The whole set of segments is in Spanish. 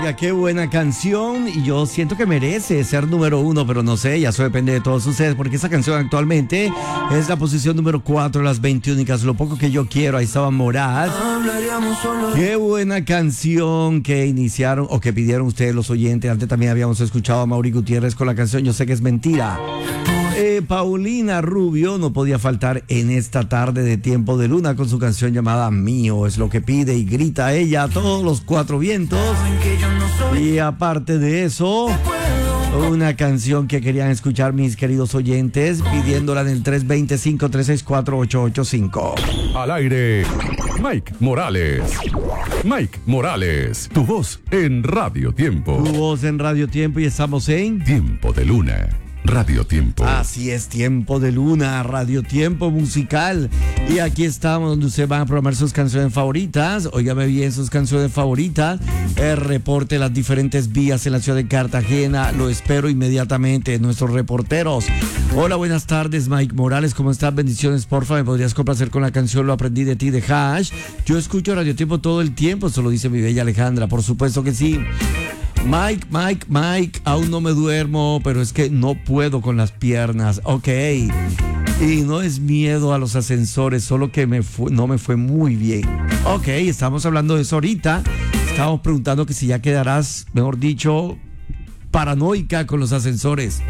Oiga, qué buena canción y yo siento que merece ser número 1, pero no sé, ya eso depende de todos ustedes, porque esa canción actualmente es la posición número 4 de las 20 únicas, Lo Poco Que Yo Quiero. Ahí estaba Morat. Qué buena canción que iniciaron o que pidieron ustedes los oyentes. Antes también habíamos escuchado a Mauri Gutiérrez con la canción Yo Sé Que Es Mentira. Paulina Rubio no podía faltar en esta tarde de Tiempo de Luna con su canción llamada Mío. Es lo que pide y grita ella a todos los cuatro vientos. Y aparte de eso, una canción que querían escuchar mis queridos oyentes, pidiéndola en el 325-364-885. Al aire, Mike Morales. Mike Morales, tu voz en Radio Tiempo. Tu voz en Radio Tiempo y estamos en Tiempo de Luna. Radio Tiempo. Así es, Tiempo de Luna, Radio Tiempo musical. Y aquí estamos donde usted va a programar sus canciones favoritas. Óigame bien, sus canciones favoritas. Reporte las diferentes vías en la ciudad de Cartagena. Lo espero inmediatamente, nuestros reporteros. Hola, buenas tardes, Mike Morales. ¿Cómo estás? Bendiciones, porfa. ¿Me podrías complacer con la canción Lo Aprendí de Ti de Hash? Yo escucho Radio Tiempo todo el tiempo, eso lo dice mi bella Alejandra. Por supuesto que sí. Mike, aún no me duermo, pero es que no puedo con las piernas, ok. Y no es miedo a los ascensores, solo que no me fue muy bien. Ok, estamos hablando de eso ahorita. Estamos preguntando que si ya quedarás, mejor dicho, paranoica con los ascensores.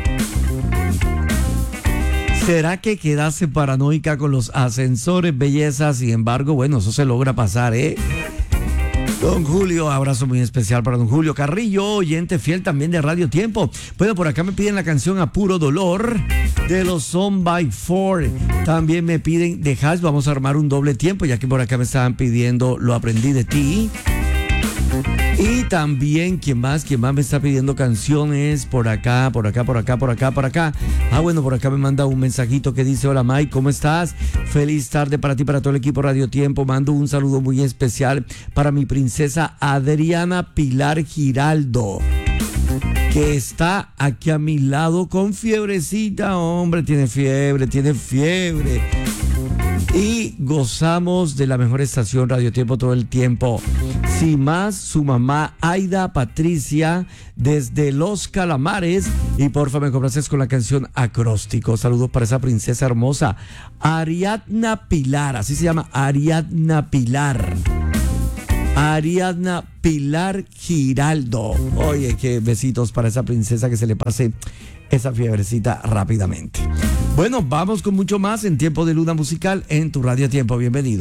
¿Será que quedase paranoica con los ascensores, belleza? Sin embargo, bueno, eso se logra pasar, ¿eh? Don Julio, abrazo muy especial para don Julio Carrillo, oyente fiel también de Radio Tiempo. Bueno, por acá me piden la canción A Puro Dolor de los Son by Four. También me piden de Hash, vamos a armar un doble tiempo, ya que por acá me estaban pidiendo Lo Aprendí de Ti. Y también, ¿quién más me está pidiendo canciones? Por acá. Ah, bueno, por acá me manda un mensajito que dice: hola Mike, ¿cómo estás? Feliz tarde para ti, para todo el equipo Radio Tiempo. Mando un saludo muy especial para mi princesa Adriana Pilar Giraldo, que está aquí a mi lado con fiebrecita, hombre, tiene fiebre. Y gozamos de la mejor estación Radio Tiempo todo el tiempo. Sin más, su mamá Aida Patricia desde Los Calamares. Y porfa, me complaces con la canción Acróstico. Saludos para esa princesa hermosa, Ariadna Pilar, así se llama, Ariadna Pilar Giraldo. Oye, qué besitos para esa princesa, que se le pase esa fiebrecita rápidamente. Bueno, vamos con mucho más en Tiempo de Luna musical en tu Radio Tiempo. Bienvenido.